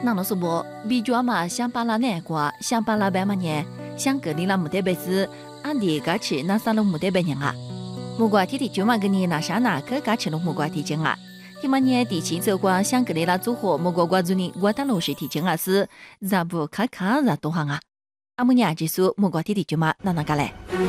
那侬说不？比较嘛，想把拉难过，想把拉白嘛呢？想隔离了没得辈子，俺弟家去那啥了没得别人啊？木瓜天天就嘛跟你那啥哪个家去了木瓜提前啊？天嘛呢？提前走光想隔离了组合木瓜瓜子呢？我当老是提前啊是，咋不看看咋多行啊？阿木娘就说木瓜天天就嘛那个嘞？